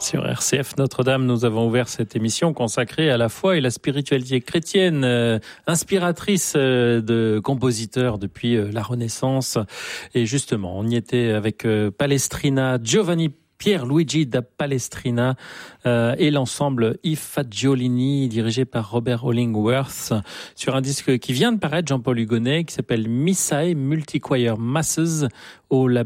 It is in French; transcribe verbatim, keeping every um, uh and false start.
Sur R C F Notre-Dame, nous avons ouvert cette émission consacrée à la foi et la spiritualité chrétienne, euh, inspiratrice euh, de compositeurs depuis euh, la Renaissance. Et justement, on y était avec euh, Palestrina, Giovanni Pierluigi da Palestrina euh, et l'ensemble I Fagiolini dirigé par Robert Hollingworth sur un disque qui vient de paraître, Jean-Paul Hugonnet, qui s'appelle Missae Multichoir Masses au label